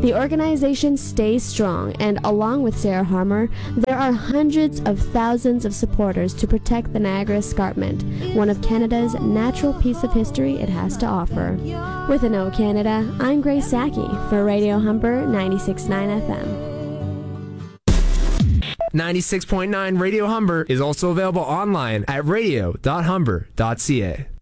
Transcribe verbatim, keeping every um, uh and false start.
The organization stays strong, and along with Sarah Harmer, there are hundreds of thousands of supporters to protect the Niagara Escarpment, one of Canada's natural piece of history it has to offer. With an O Canada, I'm Grace Saki for Radio Humber ninety-six point nine F M. ninety-six point nine Radio Humber is also available online at radio dot humber dot c a.